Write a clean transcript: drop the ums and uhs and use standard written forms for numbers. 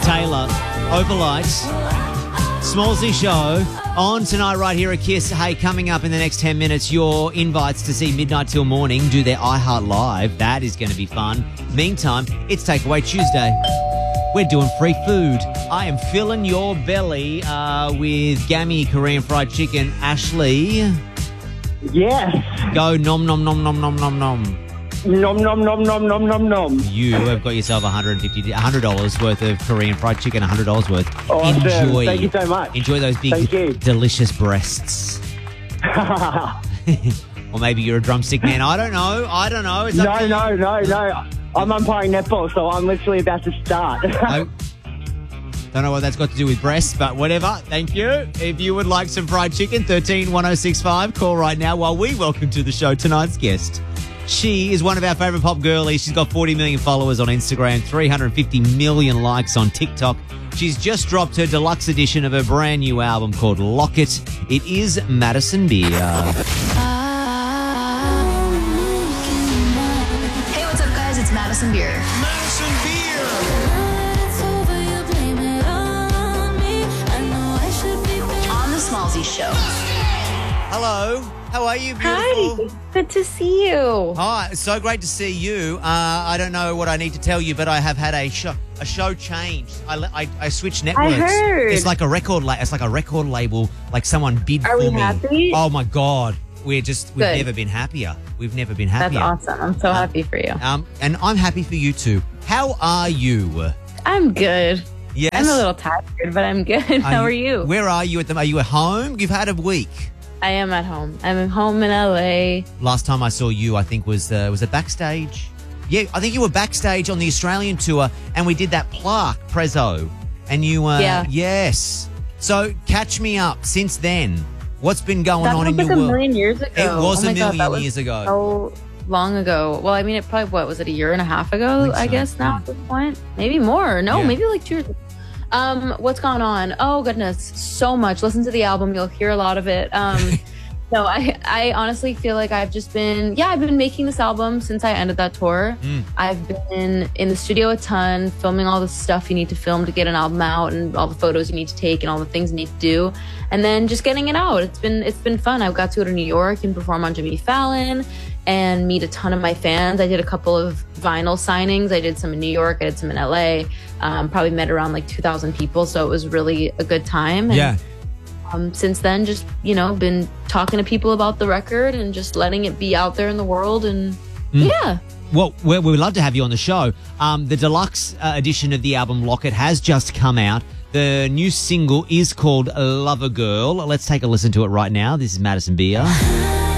Taylor, Opalite, Smallsy Show. On tonight right here at Kiss. Hey, coming up in the next 10 minutes, your invites to see Midnight Till Morning do their iHeart Live. That is going to be fun. Meantime, it's Takeaway Tuesday. We're doing free food. I am filling your belly with Gammy Korean fried chicken. Ashley. Yes. Go nom nom nom nom nom nom nom. Nom, nom, nom, nom, nom, nom, nom. You have got yourself $100 worth of Korean fried chicken, $100 worth. Awesome. Enjoy. Thank you so much. Enjoy those big, delicious breasts. Or maybe you're a drumstick man. I don't know. It's up to you. No. I'm umpiring netball, so I'm literally about to start. Don't know what that's got to do with breasts, but whatever. Thank you. If you would like some fried chicken, 13 1065, call right now while we welcome to the show tonight's guest. She is one of our favourite pop girlies. She's got 40 million followers on Instagram, 350 million likes on TikTok. She's just dropped her deluxe edition of her brand new album called Lock It. It is Madison Beer. Hey, what's up, guys? It's Madison Beer. Madison Beer. On the Smallsy Show. Hello. How are you, beautiful? Hi. Good to see you. Hi. So great to see you. I don't know what I need to tell you, but I have had a show change. I switched networks. I heard. It's like a record label. Like someone bid Are for we me. happy? Oh my God. We've Good. never been happier. We've never been happier. That's awesome. I'm so happy for you. And I'm happy for you too. How are you? I'm good. Yes. I'm a little tired, but I'm good. How are you? Where are you Are you at home? You've had a week. I am at home. I'm home in LA. Last time I saw you, I think was it backstage? Yeah, I think you were backstage on the Australian tour, and we did that plaque prezzo, and you Yeah. Yes. So catch me up. Since then, what's been going That on was in like your a world? million years ago. It was Oh a my God, that million was years ago. So long ago. Well, I mean, it probably, what was it, a year and a half ago, think I so. guess now at this point? Maybe more. No, Yeah. maybe like 2 years. What's gone on? Oh, goodness. So much. Listen to the album. You'll hear a lot of it. No, I honestly feel like I've been making this album since I ended that tour. I've been in the studio a ton, filming all the stuff you need to film to get an album out, and all the photos you need to take and all the things you need to do, and then just getting it out. It's been fun. I got to go to New York and perform on Jimmy Fallon and meet a ton of my fans. I did a couple of vinyl signings. I did some in New York. I did some in LA. Probably met around like 2,000 people. So it was really a good time. And, Yeah. since then, just, been talking to people about the record and just letting it be out there in the world. And yeah. Well, we would love to have you on the show. The deluxe edition of the album Lock It has just come out. The new single is called Lover Girl. Let's take a listen to it right now. This is Madison Beer.